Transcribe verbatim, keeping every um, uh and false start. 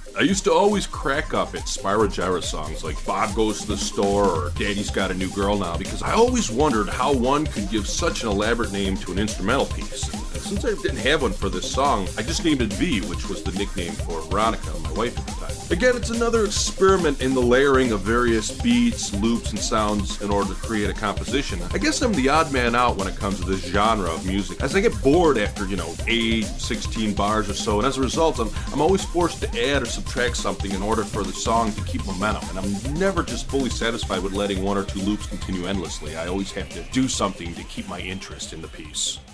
I used to always crack up at Spyro Gyra songs like Bob Goes to the Store or Daddy's Got a New Girl Now, because I always wondered how one could give such an elaborate name to an instrumental piece. And since I didn't have one for this song, I just named it V, which was the nickname for Veronica, my wife at the time. Again, it's another experiment in the layering of various beats, loops, and sounds in order to create a composition. I guess I'm the odd man out when it comes to this genre of music, as I get bored after, you know, eight, sixteen bars or so, and as a result, I'm, I'm always forced to add or subtract something in order for the song to keep momentum, and I'm never just fully satisfied with letting one or two loops continue endlessly. I always have to do something to keep my interest in the piece.